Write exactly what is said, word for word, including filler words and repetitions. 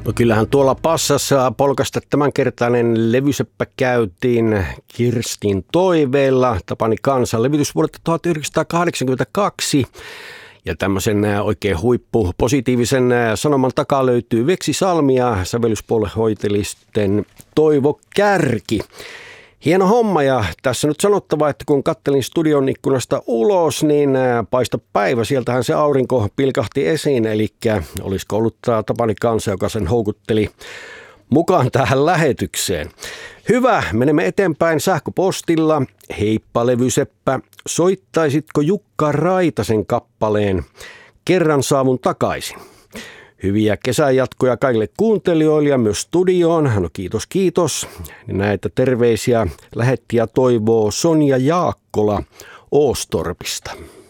No kyllähän tuolla passassa polkasta tämänkertainen levyseppä käytiin Kirstin toiveilla. Tapani Kansan levitys vuodelta tuhatyhdeksänsataakahdeksankymmentäkaksi. Ja tämmöisen oikein huippu positiivisen sanoman takaa löytyy Veksi Salmi ja sävellyspuolue hoiteli sitten Toivo Kärki. Hieno homma, ja tässä nyt sanottava, että kun kattelin studion ikkunasta ulos, niin paista päivä. Sieltähän se aurinko pilkahti esiin, eli olisiko ollut Tapani Kansa, joka sen houkutteli mukaan tähän lähetykseen. Hyvä, menemme eteenpäin sähköpostilla. Heippa levyseppä, soittaisitko Jukka Raitasen kappaleen Kerran saavun takaisin? Hyviä kesänjatkoja kaikille kuuntelijoille ja myös studioon. No kiitos, kiitos. Näitä terveisiä lähetti ja toivoo Sonja Jaakkola Oostorpista.